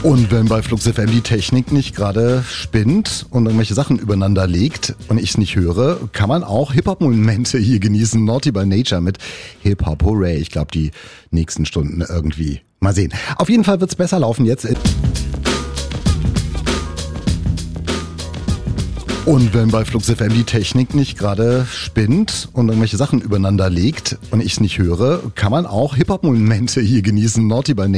Und wenn bei Flux FM die Technik nicht gerade spinnt und irgendwelche Sachen übereinander legt und ich es nicht höre, kann man auch Hip-Hop-Momente hier genießen. Naughty by Nature mit Hip-Hop Hooray. Ich glaube, die nächsten Stunden irgendwie. Mal sehen. Auf jeden Fall wird's besser laufen jetzt. Und wenn bei Flux FM die Technik nicht gerade spinnt und irgendwelche Sachen übereinander legt und ich es nicht höre, kann man auch Hip-Hop-Momente hier genießen. Naughty by Nature.